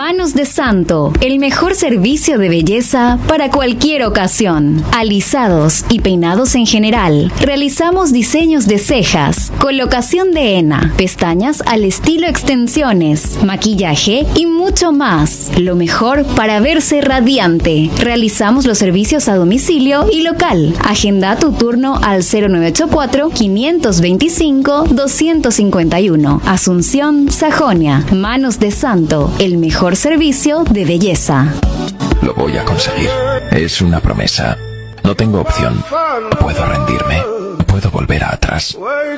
Manos de Santo, el mejor servicio de belleza para cualquier ocasión. Alisados y peinados en general. Realizamos diseños de cejas, colocación de henna, pestañas al estilo extensiones, maquillaje y mucho más. Lo mejor para verse radiante. Realizamos los servicios a domicilio y local. Agenda tu turno al 0984-525-251. Asunción, Sajonia. Manos de Santo, el mejor servicio de belleza. Lo voy a conseguir. Es una promesa. No tengo opción. No puedo rendirme. No puedo volver atrás.